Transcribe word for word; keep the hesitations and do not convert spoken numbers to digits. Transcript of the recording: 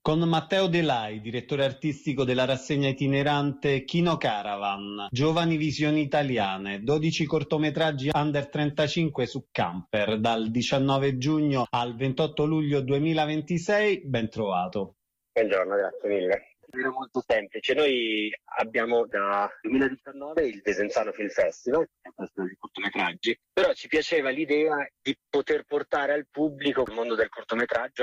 Con Matteo Delai, direttore artistico della rassegna itinerante Kino Caravan, Giovani Visioni Italiane, dodici cortometraggi under trentacinque su Camper, dal diciannove giugno al ventotto luglio duemilaventisei, ben trovato. Buongiorno, grazie mille. Era molto semplice, noi abbiamo da duemiladiciannove il Desenzano Film Festival, che è questo di cortometraggi, però ci piaceva l'idea di poter portare al pubblico il mondo del cortometraggio